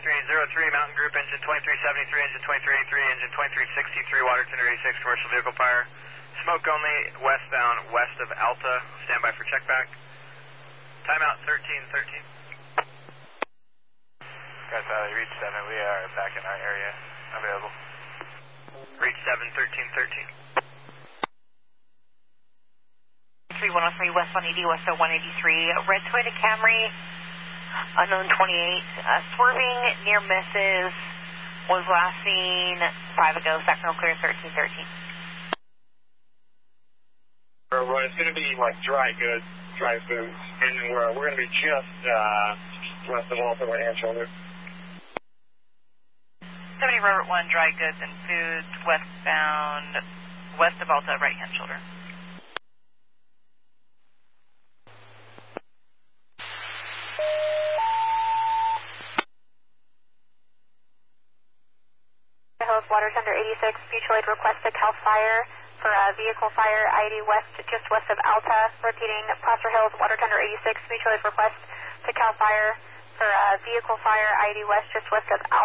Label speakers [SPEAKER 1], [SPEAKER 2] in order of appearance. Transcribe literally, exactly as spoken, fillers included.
[SPEAKER 1] three zero three, Mountain Group, engine twenty-three seventy-three, engine twenty-three eighty-three, engine twenty-three sixty-three, water tender eighty-six, commercial vehicle fire. Smoke only, westbound, west of Alta. Stand by for check back. Timeout thirteen thirteen.
[SPEAKER 2] Guys, uh, reach seven, we are back in our area, available.
[SPEAKER 1] Reach seven, thirteen thirteen.
[SPEAKER 3] three one oh three, west one eighty, west of one eighty-three, red Toyota Camry, unknown twenty-eight, uh, swerving near misses, was last seen five ago, Sacramento clear thirteen thirteen.
[SPEAKER 4] It's going to be like dry goods, dry foods, and we're, we're going to be just uh, west of Alta, right hand shoulder.
[SPEAKER 3] seventy Robert one, dry goods and foods, westbound, west of Alta, right hand shoulder.
[SPEAKER 5] Hills, water tender eighty-six, mutual aid request to CAL FIRE for uh, vehicle fire, I D west, just west of Alta. Repeating, Placer Hills, water tender eighty-six, mutual aid request to CAL FIRE for uh, vehicle fire, I D west, just west of Alta.